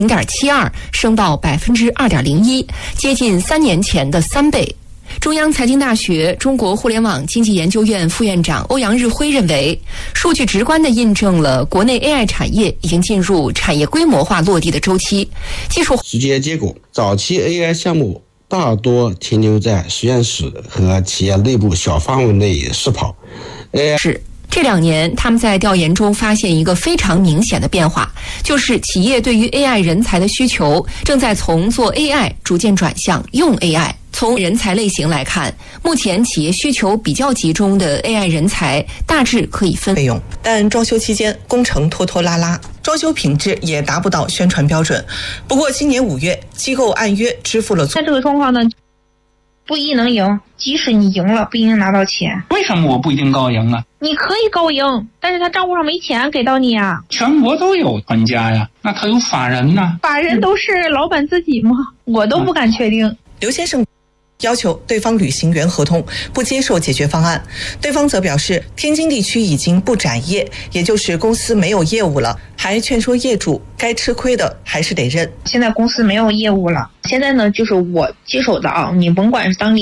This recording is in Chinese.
0.72%升到2.01%，接近3年前的3倍。中央财经大学中国互联网经济研究院副院长欧阳日辉认为，数据直观地印证了国内 AI 产业已经进入产业规模化落地的周期。技术实践结果，早期 AI 项目大多停留在实验室和企业内部小范围内试跑。 这2年，他们在调研中发现一个非常明显的变化，就是企业对于 AI 人才的需求正在从做 AI 逐渐转向用 AI。从人才类型来看，目前企业需求比较集中的 AI 人才大致可以分费用，但装修期间工程拖拖拉拉，装修品质也达不到宣传标准。不过今年5月，机构按约支付了。 在这个状况呢，不一定能赢，即使你赢了，不一定拿到钱。 为什么我不一定高赢啊？ 你可以高赢，但是他账户上没钱给到你啊。 全国都有专家呀，那他有法人呢？ 法人都是老板自己吗？我都不敢确定。 刘先生要求对方履行原合同，不接受解决方案。对方则表示，天津地区已经不展业，也就是公司没有业务了，还劝说业主该吃亏的还是得认。 现在公司没有业务了，现在呢就是我接手的啊，你甭管是当